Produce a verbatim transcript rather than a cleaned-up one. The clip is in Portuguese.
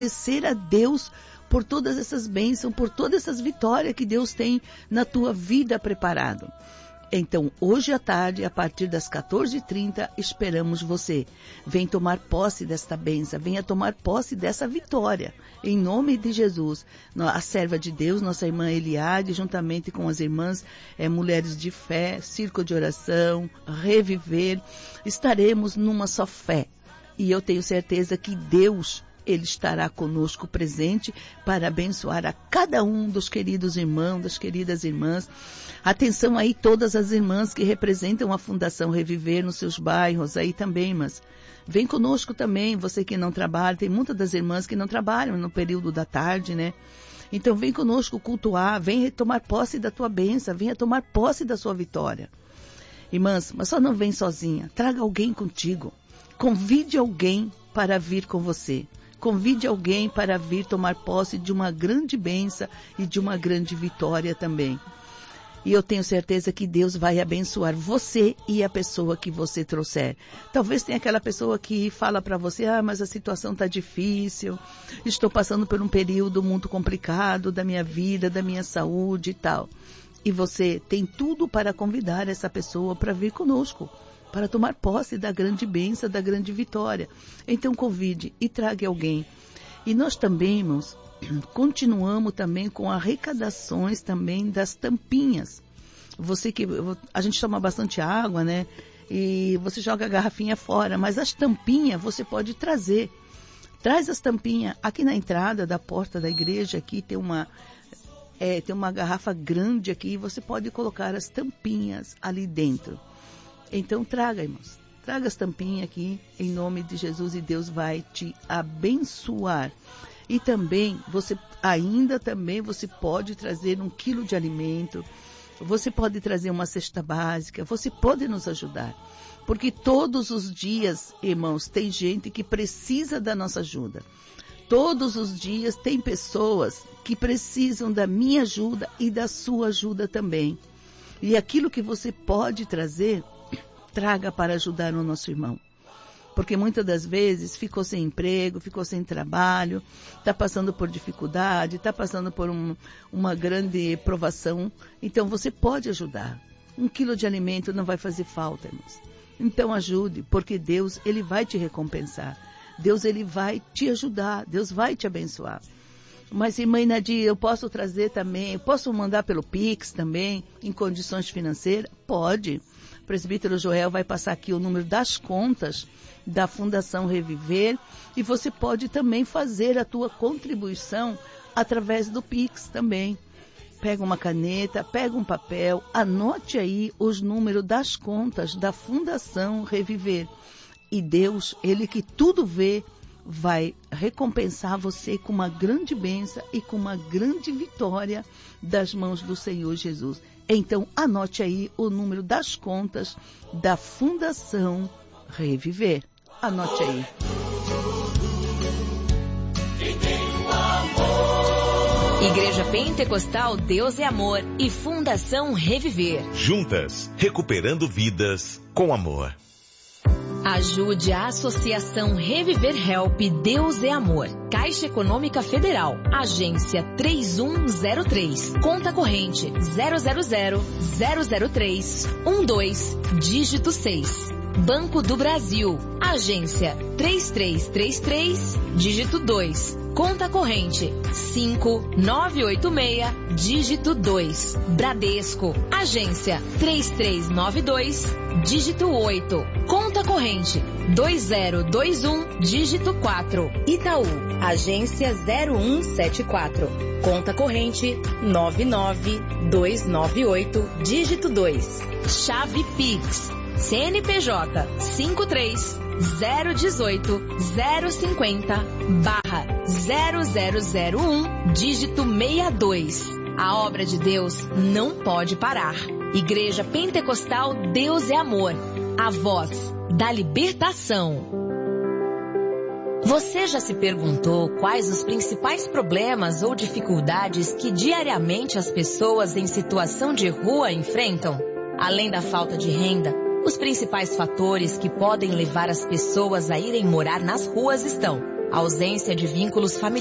agradecer a Deus por todas essas bênçãos, por todas essas vitórias que Deus tem na tua vida preparado. Então, hoje à tarde, a partir das quatorze e trinta, esperamos você. Vem tomar posse desta bênção, venha tomar posse dessa vitória. Em nome de Jesus, a serva de Deus, nossa irmã Eliade, juntamente com as irmãs é, Mulheres de Fé, Círculo de Oração, Reviver, estaremos numa só fé. E eu tenho certeza que Deus, Ele estará conosco presente para abençoar a cada um dos queridos irmãos, das queridas irmãs. Atenção aí todas as irmãs que representam a Fundação Reviver nos seus bairros aí também, mas vem conosco também, você que não trabalha, tem muitas das irmãs que não trabalham no período da tarde, né? Então vem conosco cultuar, vem tomar posse da tua bênção, venha tomar posse da sua vitória. Irmãs, mas só não vem sozinha, traga alguém contigo, convide alguém para vir com você. Convide alguém para vir tomar posse de uma grande bênção e de uma grande vitória também. E eu tenho certeza que Deus vai abençoar você e a pessoa que você trouxer. Talvez tenha aquela pessoa que fala para você, ah, mas a situação está difícil, estou passando por um período muito complicado da minha vida, da minha saúde e tal. E você tem tudo para convidar essa pessoa para vir conosco, para tomar posse da grande bênção, da grande vitória. Então convide e traga alguém. E nós também, irmãos, continuamos também com arrecadações também das tampinhas. Você que, a gente toma bastante água, né? E você joga a garrafinha fora, mas as tampinhas você pode trazer. Traz as tampinhas. Aqui na entrada da porta da igreja, aqui tem uma, é, tem uma garrafa grande aqui, você pode colocar as tampinhas ali dentro. Então traga, irmãos, traga as tampinhas aqui, em nome de Jesus, e Deus vai te abençoar. E também, você, ainda também, você pode trazer um quilo de alimento, você pode trazer uma cesta básica, você pode nos ajudar. Porque todos os dias, irmãos, tem gente que precisa da nossa ajuda. Todos os dias tem pessoas que precisam da minha ajuda e da sua ajuda também. E aquilo que você pode trazer, traga para ajudar o nosso irmão. Porque muitas das vezes ficou sem emprego, ficou sem trabalho, está passando por dificuldade, está passando por um, uma grande provação. Então você pode ajudar. Um quilo de alimento não vai fazer falta, irmãos. Então ajude, porque Deus, Ele vai te recompensar. Deus, Ele vai te ajudar. Deus vai te abençoar. Mas, irmã Nadia, eu posso trazer também, eu posso mandar pelo Pix também, em condições financeiras? Pode. O presbítero Joel vai passar aqui o número das contas da Fundação Reviver e você pode também fazer a tua contribuição através do Pix também. Pega uma caneta, pega um papel, anote aí os números das contas da Fundação Reviver. E Deus, Ele que tudo vê, vai recompensar você com uma grande bênção e com uma grande vitória das mãos do Senhor Jesus. Então, anote aí o número das contas da Fundação Reviver. Anote aí. Igreja Pentecostal Deus é Amor e Fundação Reviver. Juntas, recuperando vidas com amor. Ajude a Associação Reviver Help Deus é Amor. Caixa Econômica Federal. Agência três um zero três. Conta corrente zero zero zero zero zero três um dois, dígito seis. Banco do Brasil. Agência três três três três, dígito dois. Conta corrente cinco nove oito seis, dígito dois. Bradesco. Agência três três nove dois, dígito oito. Conta corrente dois zero dois um, dígito quatro. Itaú. Agência zero um sete quatro. Conta corrente nove nove dois nove oito, dígito dois. Chave Pix. C N P J cinco três zero um oito zero cinco zero barra zero zero zero um, dígito sessenta e dois. A obra de Deus não pode parar. Igreja Pentecostal Deus é Amor. A voz da libertação. Você já se perguntou quais os principais problemas ou dificuldades que diariamente as pessoas em situação de rua enfrentam? Além da falta de renda, os principais fatores que podem levar as pessoas a irem morar nas ruas estão ausência de vínculos familiares,